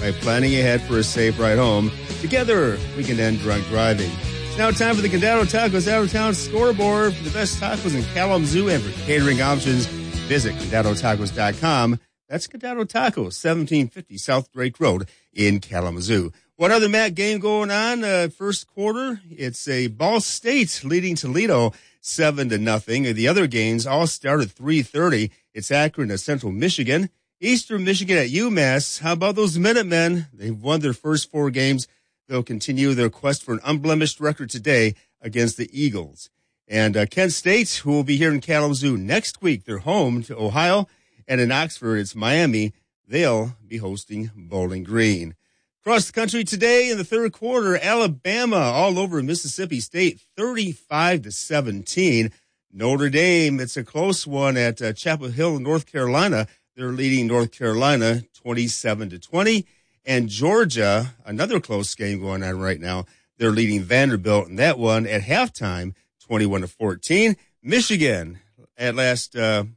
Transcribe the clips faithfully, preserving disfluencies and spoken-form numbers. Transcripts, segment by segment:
by planning ahead for a safe ride home. Together, we can end drunk driving. It's now time for the Condado Tacos Out-of-Town Scoreboard. For the best tacos in Kalamazoo and for catering options, visit condado tacos dot com. That's Condado Tacos, seventeen fifty South Drake Road in Kalamazoo. One other, Matt, game going on, uh, first quarter. It's a Ball State leading Toledo seven to nothing. The other games all start at three thirty. It's Akron at Central Michigan. Eastern Michigan at UMass. How about those Minutemen? They've won their first four games. They'll continue their quest for an unblemished record today against the Eagles. And uh, Kent State, who will be here in Kalamazoo next week, they're home to Ohio. And in Oxford, it's Miami. They'll be hosting Bowling Green. Across the country today in the third quarter, Alabama all over Mississippi State, thirty-five to seventeen. Notre Dame, it's a close one at uh, Chapel Hill, North Carolina. They're leading North Carolina twenty-seven to twenty. And Georgia, another close game going on right now. They're leading Vanderbilt in that one at halftime, twenty-one to fourteen. Michigan, at last, uh,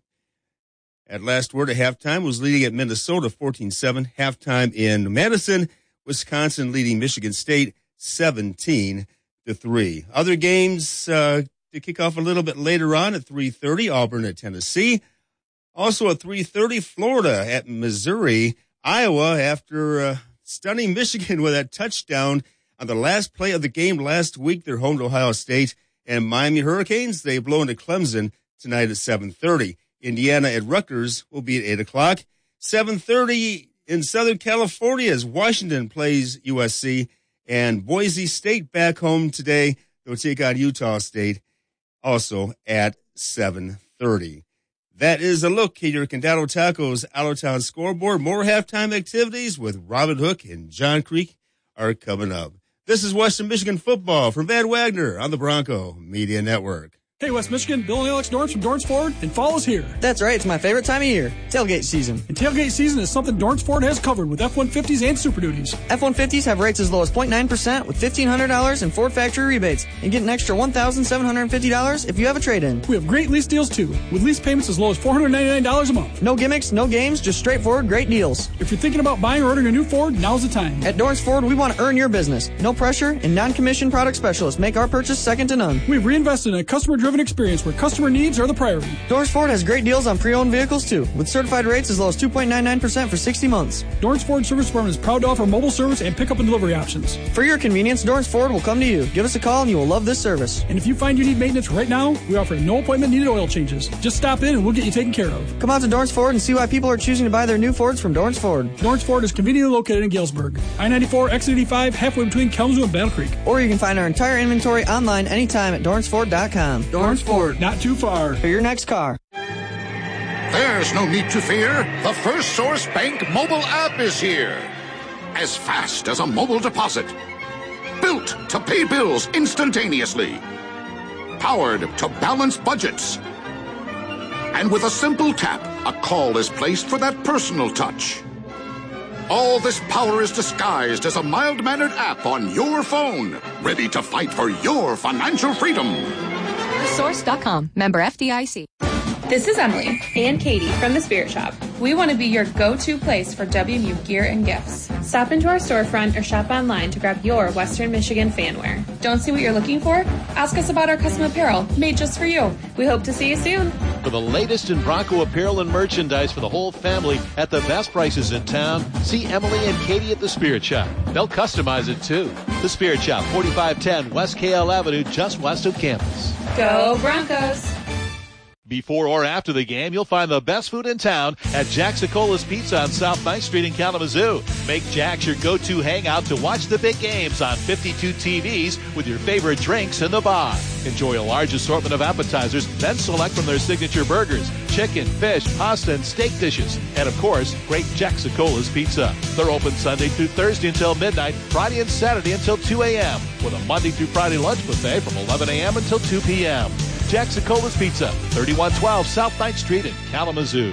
at last word at halftime, was leading at Minnesota fourteen seven. Halftime in Madison. Wisconsin leading Michigan State seventeen to three. Other games uh, to kick off a little bit later on at three thirty, Auburn at Tennessee. Also at three thirty, Florida at Missouri. Iowa, after uh, stunning Michigan with that touchdown on the last play of the game last week, they're home to Ohio State. And Miami Hurricanes, they blow into Clemson tonight at seven thirty. Indiana at Rutgers will be at eight o'clock. seven thirty in Southern California as Washington plays U S C, and Boise State back home today. They'll take on Utah State also at seven thirty. That is a look at your Condado Tacos Out-of-Town Scoreboard. More halftime activities with Robin Hook and John Creek are coming up. This is Western Michigan football from Van Wagner on the Bronco Media Network. Hey, West Michigan, Bill and Alex Dorrance from Dorrance Ford, and fall is here. That's right, it's my favorite time of year, tailgate season. And tailgate season is something Dorrance Ford has covered with F one fifties and Super Duties. F one fifties have rates as low as zero point nine percent with fifteen hundred dollars in Ford factory rebates, and get an extra one thousand seven hundred fifty dollars if you have a trade-in. We have great lease deals, too, with lease payments as low as four hundred ninety-nine dollars a month. No gimmicks, no games, just straightforward great deals. If you're thinking about buying or ordering a new Ford, now's the time. At Dorrance Ford, we want to earn your business. No pressure, and non-commissioned product specialists make our purchase second to none. We've reinvested in a customer-driven experience where customer needs are the priority. Dorrance Ford has great deals on pre-owned vehicles, too, with certified rates as low as two point nine nine percent for sixty months. Dorrance Ford Service Department is proud to offer mobile service and pickup and delivery options. For your convenience, Dorrance Ford will come to you. Give us a call and you will love this service. And if you find you need maintenance right now, we offer no appointment needed oil changes. Just stop in and we'll get you taken care of. Come out to Dorrance Ford and see why people are choosing to buy their new Fords from Dorrance Ford. Dorrance Ford is conveniently located in Galesburg. I ninety-four, exit eighty-five, halfway between Kalamazoo and Battle Creek. Or you can find our entire inventory online anytime at dorrance ford dot com. Dorrance Ford, not too far. For your next car. There's no need to fear. The First Source Bank mobile app is here. As fast as a mobile deposit. Built to pay bills instantaneously. Powered to balance budgets. And with a simple tap, a call is placed for that personal touch. All this power is disguised as a mild-mannered app on your phone, ready to fight for your financial freedom. Source dot com. Member F D I C. This is Emily and Katie from The Spirit Shop. We want to be your go-to place for W M U gear and gifts. Stop into our storefront or shop online to grab your Western Michigan fanwear. Don't see what you're looking for? Ask us about our custom apparel made just for you. We hope to see you soon. For the latest in Bronco apparel and merchandise for the whole family at the best prices in town, see Emily and Katie at The Spirit Shop. They'll customize it too. The Spirit Shop, forty-five ten West K L Avenue, just west of campus. Go Broncos! Before or after the game, you'll find the best food in town at Jacksicola's Pizza on South ninth Street in Kalamazoo. Make Jack's your go-to hangout to watch the big games on fifty-two T Vs with your favorite drinks in the bar. Enjoy a large assortment of appetizers, then select from their signature burgers, chicken, fish, pasta, and steak dishes. And, of course, great Jacksicola's Pizza. They're open Sunday through Thursday until midnight, Friday and Saturday until two a.m., with a Monday through Friday lunch buffet from eleven a.m. until two p.m. Jacksicola's Pizza, thirty-one twelve South ninth Street in Kalamazoo.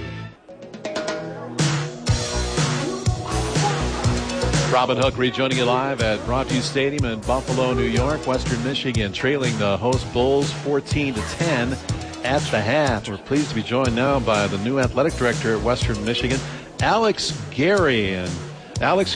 Robin Hook rejoining you live at Broadview Stadium in Buffalo, New York. Western Michigan trailing the host Bulls fourteen to ten at the half. We're pleased to be joined now by the new athletic director at Western Michigan, Alex Gary. And Alex,